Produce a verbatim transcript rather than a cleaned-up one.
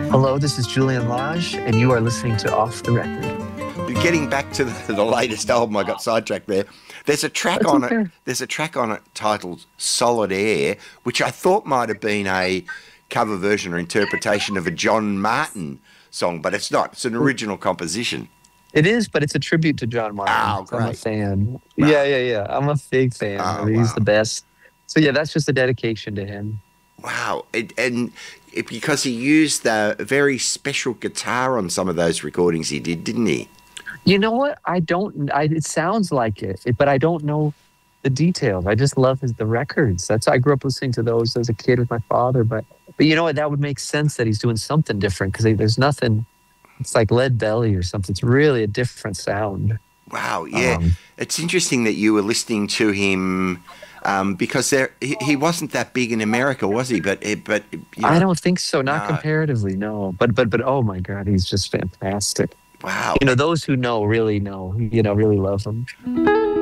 Hello, this is Julian Lage, and you are listening to Off the Record. Getting back to the, the latest album, I got sidetracked there. There's a track That's on okay. it. There's a track on it titled "Solid Air," which I thought might have been a cover version or interpretation of a John Martin song, but it's not. It's an original composition. It is, but it's a tribute to John Martin. Oh, I'm a great. fan. Wow. Yeah, yeah, yeah. I'm a big fan. Oh, I mean, he's wow. the best. So yeah, that's just a dedication to him. Wow. It, and it, because he used a very special guitar on some of those recordings he did, didn't he? You know what? I don't. I, it sounds like it, it, but I don't know the details. I just love his the records. That's I grew up listening to those as a kid with my father. But but you know what? That would make sense that he's doing something different because there's nothing. It's like Lead Belly or something. It's really a different sound. Wow. Yeah. Um, It's interesting that you were listening to him um, because there he, he wasn't that big in America, was he? But but you know, I don't think so. Not No. comparatively, no. But but but oh my God, he's just fantastic. wow. You know, those who know really know. You know, really love him.